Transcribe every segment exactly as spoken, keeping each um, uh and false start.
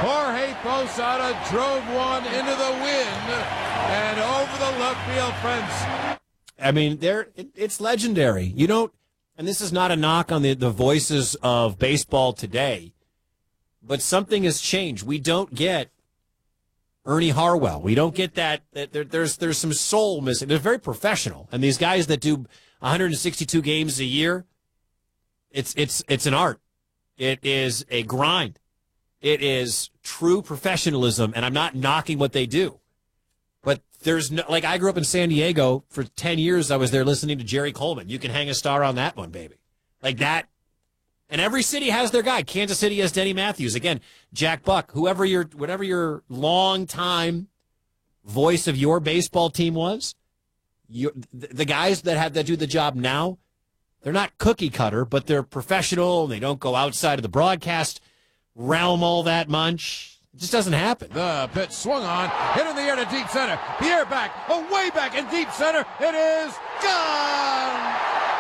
Jorge Posada drove one into the wind and over the left field fence. I mean, there it, it's legendary. You don't, and this is not a knock on the, the voices of baseball today, but something has changed. We don't get Ernie Harwell. We don't get that. that there, there's there's some soul missing. They're very professional, and these guys that do one hundred sixty-two games a year, it's it's it's an art. It is a grind. It is true professionalism, and I'm not knocking what they do. But there's no, like, I grew up in San Diego for ten years. I was there listening to Jerry Coleman. You can hang a star on that one, baby. Like that. And every city has their guy. Kansas City has Denny Matthews. Again, Jack Buck, whoever your, whatever your long time voice of your baseball team was, you, the guys that have that do the job now, they're not cookie cutter, but they're professional. And they don't go outside of the broadcast realm all that much. It just doesn't happen. The pitch swung on, hit in the air to deep center. Pierre back, away back in deep center. It is gone!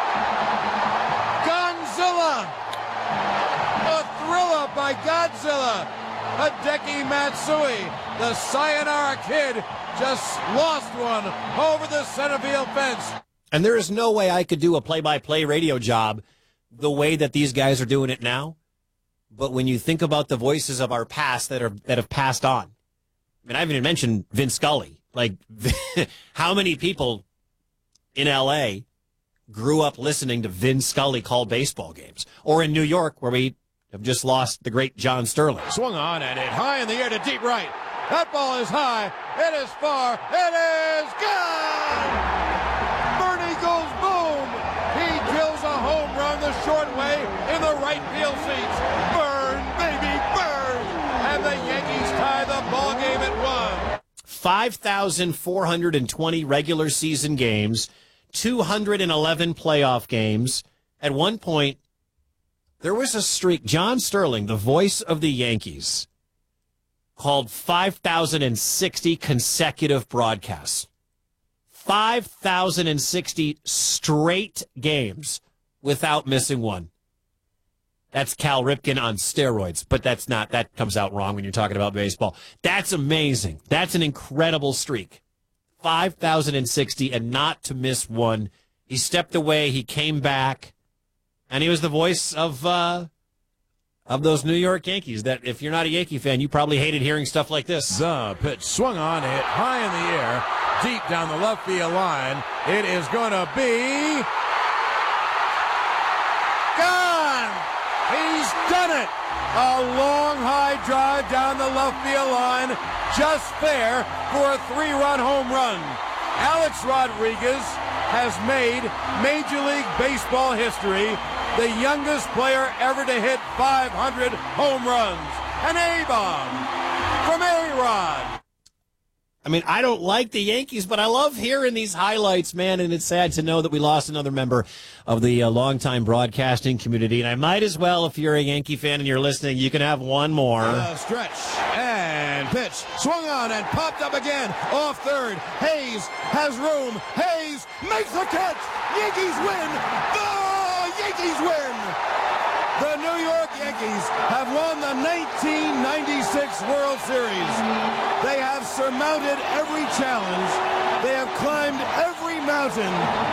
Godzilla! A thriller by Godzilla. Hideki Matsui, the Sayonara Kid, just lost one over the center field fence. And there is no way I could do a play-by-play radio job the way that these guys are doing it now. But when you think about the voices of our past that are that have passed on, I mean, I haven't even mentioned Vin Scully. Like, how many people in L A grew up listening to Vin Scully call baseball games? Or in New York, where we have just lost the great John Sterling. Swung on and hit high in the air to deep right. That ball is high. It is far. It is gone! Bernie goes boom. He drills a home run the short way in the right field seats. Burn, baby, burn! And the Yankees tie the ball game at one. five thousand four hundred twenty regular season games, two hundred eleven playoff games. At one point, there was a streak. John Sterling, the voice of the Yankees, called five thousand sixty consecutive broadcasts. five thousand sixty straight games without missing one. That's Cal Ripken on steroids, but that's not, that comes out wrong when you're talking about baseball. That's amazing. That's an incredible streak. five thousand sixty and not to miss one. He stepped away, he came back, and he was the voice of uh, of those New York Yankees that, if you're not a Yankee fan, you probably hated hearing stuff like this. The pitch swung on, hit high in the air, deep down the left field line. It is going to be gone! He's done it! A long high drive down the left field line, just fair for a three-run home run. Alex Rodriguez has made Major League Baseball history, the youngest player ever to hit five hundred home runs. An A-bomb from A-Rod. I mean, I don't like the Yankees, but I love hearing these highlights, man, and it's sad to know that we lost another member of the uh, longtime broadcasting community. And I might as well, if you're a Yankee fan and you're listening, you can have one more. Uh, stretch and pitch. Swung on and popped up again off third. Hayes has room. Hayes makes the catch. Yankees win. The Yankees win. The New York Yankees have won the nineteen ninety-six World Series. They have surmounted every challenge. They have climbed every mountain.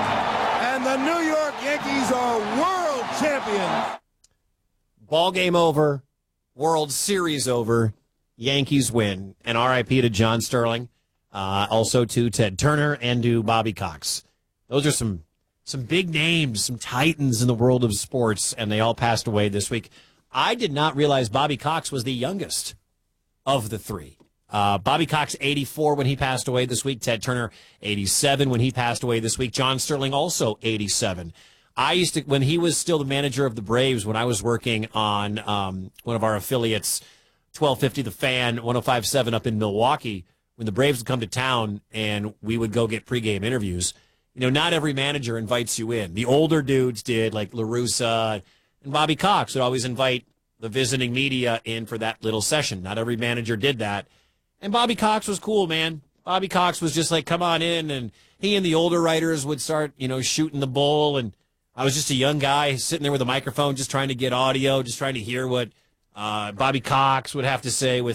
And the New York Yankees are world champions. Ball game over. World Series over. Yankees win. And R I P to John Sterling. Uh, also to Ted Turner and to Bobby Cox. Those are some... Some big names, some titans in the world of sports, and they all passed away this week. I did not realize Bobby Cox was the youngest of the three. Uh, Bobby Cox, eighty-four when he passed away this week. Ted Turner, eighty-seven when he passed away this week. John Sterling, also eighty-seven. I used to, when he was still the manager of the Braves, when I was working on um, one of our affiliates, twelve fifty The Fan, one oh five point seven up in Milwaukee, when the Braves would come to town and we would go get pregame interviews. You know, not every manager invites you in. The older dudes did, like La Russa, and Bobby Cox would always invite the visiting media in for that little session. Not every manager did that. And Bobby Cox was cool, man. Bobby Cox was just like, come on in, and he and the older writers would start, you know, shooting the bull, and I was just a young guy sitting there with a microphone just trying to get audio, just trying to hear what uh, Bobby Cox would have to say with